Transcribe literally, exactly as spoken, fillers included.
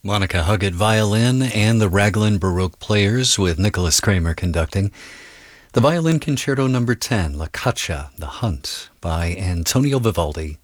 Monica Huggett violin and the Raglan Baroque Players with Nicholas Kramer conducting. The Violin Concerto number ten, La Caccia, The Hunt, by Antonio Vivaldi,